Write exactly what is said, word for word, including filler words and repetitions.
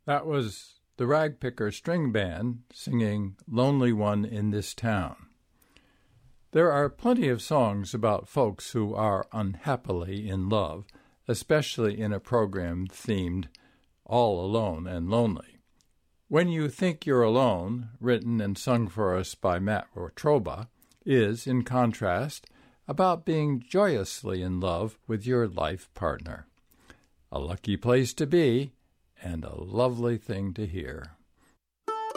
That was the Ragpicker String Band singing Lonely One in This Town. There are plenty of songs about folks who are unhappily in love, especially in a program themed All Alone and Lonely. When You Think You're Alone, written and sung for us by Matt Wachroba, is, in contrast, about being joyously in love with your life partner. A lucky place to be, and a lovely thing to hear.